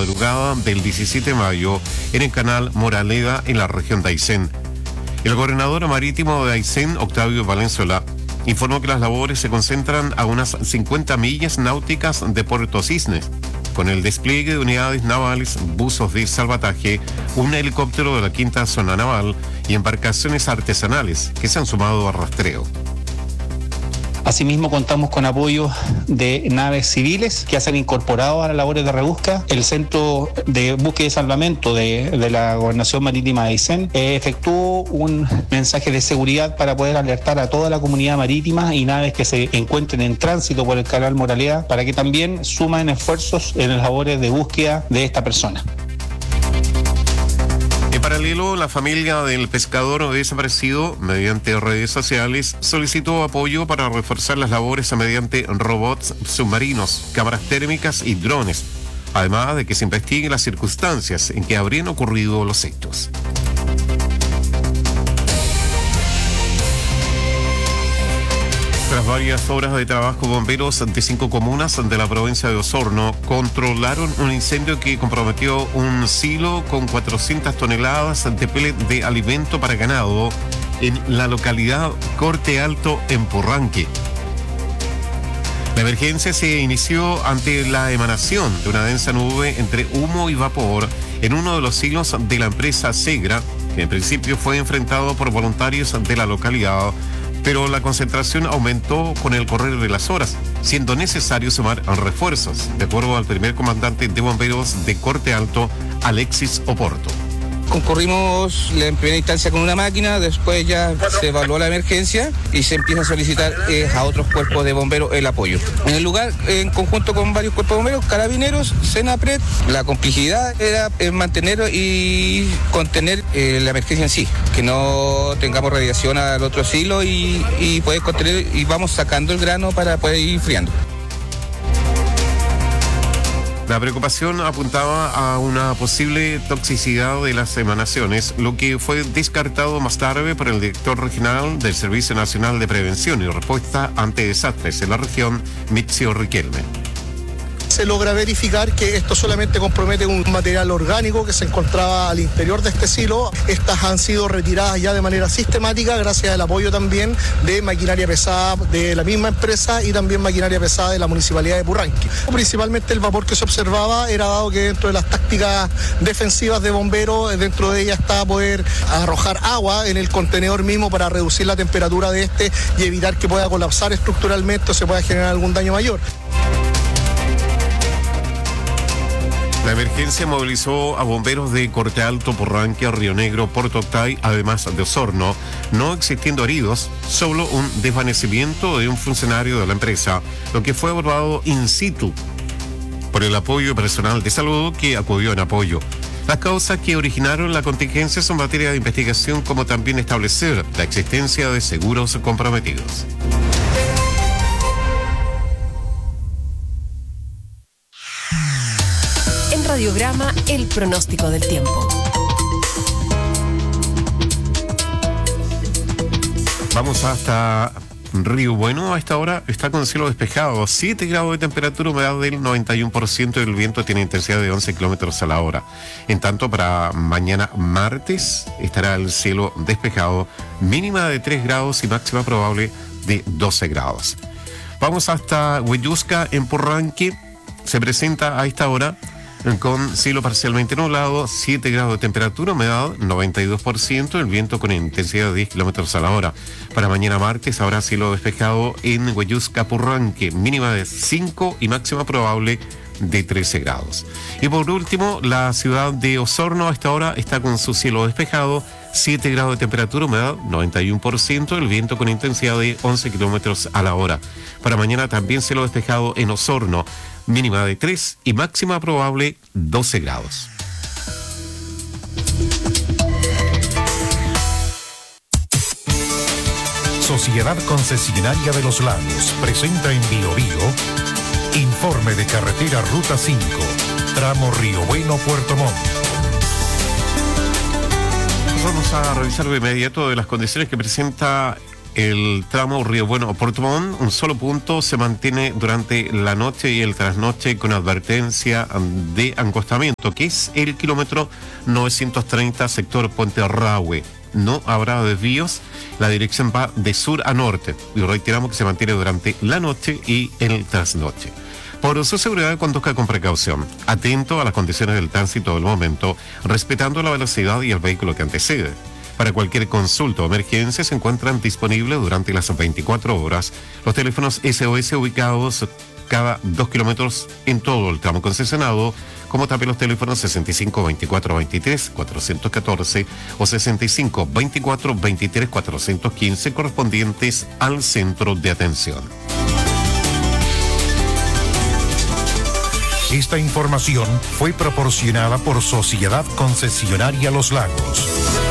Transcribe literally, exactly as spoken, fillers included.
madrugada del diecisiete de mayo en el canal Moraleda en la región de Aysén. El gobernador marítimo de Aysén, Octavio Valenzuela, informó que las labores se concentran a unas cincuenta millas náuticas de Puerto Cisnes, con el despliegue de unidades navales, buzos de salvataje, un helicóptero de la quinta zona naval y embarcaciones artesanales que se han sumado a rastreo. Asimismo, contamos con apoyo de naves civiles que ya se han incorporado a las labores de rebusca. El Centro de Búsqueda y Salvamento de, de la Gobernación Marítima de Aysén eh, efectuó un mensaje de seguridad para poder alertar a toda la comunidad marítima y naves que se encuentren en tránsito por el canal Moraleda para que también sumen esfuerzos en las labores de búsqueda de esta persona. En paralelo, la familia del pescador desaparecido, mediante redes sociales, solicitó apoyo para reforzar las labores mediante robots submarinos, cámaras térmicas y drones, además de que se investiguen las circunstancias en que habrían ocurrido los hechos. Tras varias horas de trabajo, bomberos de cinco comunas de la provincia de Osorno controlaron un incendio que comprometió un silo con cuatrocientas toneladas de pellet de alimento para ganado en la localidad Corte Alto, en Purranque. La emergencia se inició ante la emanación de una densa nube entre humo y vapor en uno de los silos de la empresa Segra, que en principio fue enfrentado por voluntarios de la localidad, pero la concentración aumentó con el correr de las horas, siendo necesario sumar refuerzos, de acuerdo al primer comandante de bomberos de Corte Alto, Alexis Oporto. Concurrimos en primera instancia con una máquina, después ya se evaluó la emergencia y se empieza a solicitar eh, a otros cuerpos de bomberos el apoyo. En el lugar, en conjunto con varios cuerpos de bomberos, carabineros, Senapred, la complejidad era eh, mantener y contener eh, la emergencia en sí, que no tengamos radiación al otro silo y, y poder contener, y vamos sacando el grano para poder ir enfriando. La preocupación apuntaba a una posible toxicidad de las emanaciones, lo que fue descartado más tarde por el director regional del Servicio Nacional de Prevención y Respuesta ante Desastres en la región, Mitzio Riquelme. Se logra verificar que esto solamente compromete un material orgánico que se encontraba al interior de este silo. Estas han sido retiradas ya de manera sistemática gracias al apoyo también de maquinaria pesada de la misma empresa y también maquinaria pesada de la Municipalidad de Purranque. Principalmente el vapor que se observaba era dado que dentro de las tácticas defensivas de bomberos, dentro de ella está poder arrojar agua en el contenedor mismo para reducir la temperatura de este y evitar que pueda colapsar estructuralmente o se pueda generar algún daño mayor. La emergencia movilizó a bomberos de Corte Alto, Purranque, Río Negro, Puerto Octay, además de Osorno, no existiendo heridos, solo un desvanecimiento de un funcionario de la empresa, lo que fue abordado in situ por el apoyo personal de salud que acudió en apoyo. Las causas que originaron la contingencia son materia de investigación, como también establecer la existencia de seguros comprometidos. Radiograma, el pronóstico del tiempo. Vamos hasta Río Bueno. A esta hora está con cielo despejado, siete grados de temperatura, humedad del noventa y uno por ciento y el viento tiene intensidad de once kilómetros a la hora. En tanto, para mañana martes estará el cielo despejado, mínima de tres grados y máxima probable de doce grados. Vamos hasta Huellusca, en Purranque. Se presenta a esta hora con cielo parcialmente nublado, siete grados de temperatura, humedad noventa y dos por ciento, el viento con intensidad de diez kilómetros a la hora. Para mañana martes habrá cielo despejado en Huellusca, Purranque, mínima de cinco y máxima probable de trece grados. Y por último, la ciudad de Osorno a esta hora está con su cielo despejado, siete grados de temperatura, humedad noventa y uno por ciento, el viento con intensidad de once kilómetros a la hora. Para mañana también cielo despejado en Osorno, mínima de tres y máxima probable doce grados. Sociedad Concesionaria de los Lagos presenta en Bio Bio informe de carretera Ruta cinco, tramo Río Bueno, Puerto Montt. Vamos a revisar de inmediato de las condiciones que presenta el tramo Río Bueno Puerto Montt, un solo punto se mantiene durante la noche y el trasnoche con advertencia de acostamiento, que es el kilómetro novecientos treinta, sector Puente Rahue. No habrá desvíos, la dirección va de sur a norte y reiteramos que se mantiene durante la noche y el trasnoche. Por su seguridad, conduzca con precaución, atento a las condiciones del tránsito del momento, respetando la velocidad y el vehículo que antecede. Para cualquier consulta o emergencia se encuentran disponibles durante las veinticuatro horas los teléfonos S O S ubicados cada dos kilómetros en todo el tramo concesionado, como también los teléfonos sesenta y cinco veinticuatro veintitrés cuatrocientos catorce o sesenta y cinco veinticuatro veintitrés cuatrocientos quince correspondientes al centro de atención. Esta información fue proporcionada por Sociedad Concesionaria Los Lagos.